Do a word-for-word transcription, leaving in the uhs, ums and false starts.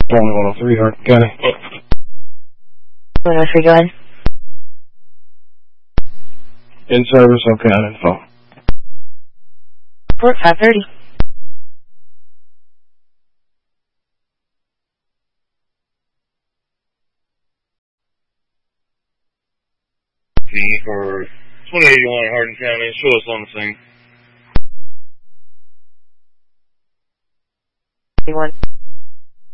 County one oh three, Hardin County. one oh three, go ahead. In service, okay, on info. Report five thirty. For twenty eighty-one Hardin County, show us on the scene. One.